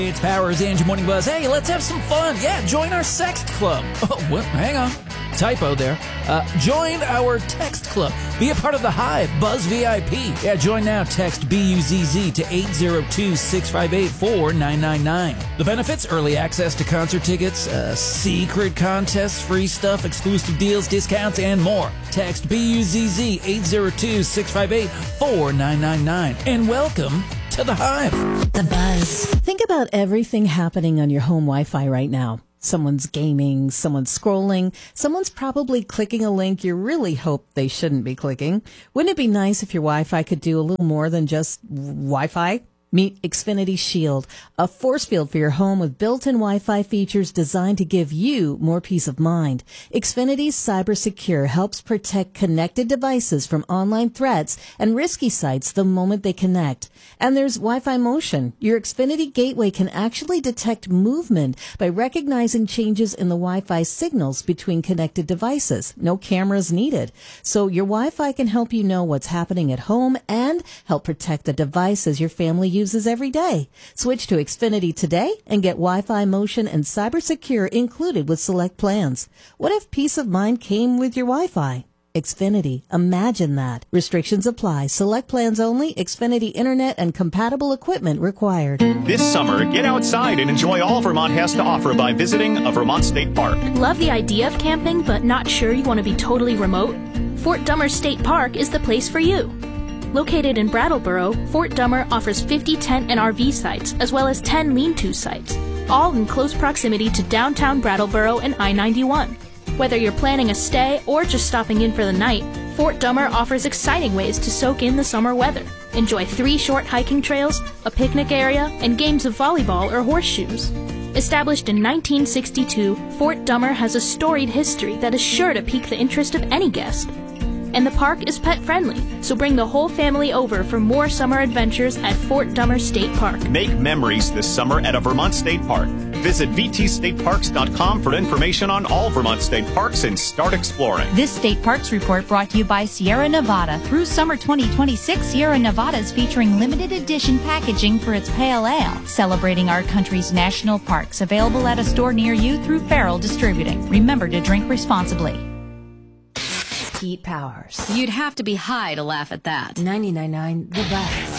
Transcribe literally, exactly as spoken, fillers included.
It's Powers and your Morning Buzz. Hey, let's have some fun. Yeah, join our Sext Club. Oh, what? Hang on. Typo there. Uh, join our Text Club. Be a part of the Hive, Buzz V I P. Yeah, join now. Text B U Z Z to eight zero two, six five eight, four nine nine nine. The benefits: early access to concert tickets, uh, secret contests, free stuff, exclusive deals, discounts, and more. Text B U Z Z eight zero two, six five eight, four nine nine nine. And welcome to the Hive. The Buzz. Think about everything happening on your home Wi-Fi right now. Someone's gaming, someone's scrolling, someone's probably clicking a link you really hope they shouldn't be clicking. Wouldn't it be nice if your Wi-Fi could do a little more than just Wi-Fi? Meet Xfinity Shield, a force field for your home with built-in Wi-Fi features designed to give you more peace of mind. Xfinity's Cyber Secure helps protect connected devices from online threats and risky sites the moment they connect. And there's Wi-Fi Motion. Your Xfinity gateway can actually detect movement by recognizing changes in the Wi-Fi signals between connected devices. No cameras needed. So your Wi-Fi can help you know what's happening at home and help protect the devices your family uses uses every day. Switch to Xfinity today and get Wi-Fi Motion and Cyber Secure included with select plans. What if peace of mind came with your Wi-Fi? Xfinity. Imagine that. Restrictions apply. Select plans only. Xfinity Internet and compatible equipment required. This summer, get outside and enjoy all Vermont has to offer by visiting a Vermont State Park. Love the idea of camping, but not sure you want to be totally remote? Fort Dummer State Park is the place for you. Located in Brattleboro, Fort Dummer offers fifty tent and R V sites, as well as ten lean-to sites, all in close proximity to downtown Brattleboro and I ninety-one. Whether you're planning a stay or just stopping in for the night, Fort Dummer offers exciting ways to soak in the summer weather. Enjoy three short hiking trails, a picnic area, and games of volleyball or horseshoes. Established in nineteen sixty-two, Fort Dummer has a storied history that is sure to pique the interest of any guest. And the park is pet-friendly, so bring the whole family over for more summer adventures at Fort Dummer State Park. Make memories this summer at a Vermont State Park. Visit v t state parks dot com for information on all Vermont State Parks and start exploring. This State Parks Report brought to you by Sierra Nevada. Through summer twenty twenty-six, Sierra Nevada is featuring limited edition packaging for its pale ale, celebrating our country's national parks. Available at a store near you through Farrell Distributing. Remember to drink responsibly. Pete Powers. You'd have to be high to laugh at that. ninety-nine point nine The Buzz.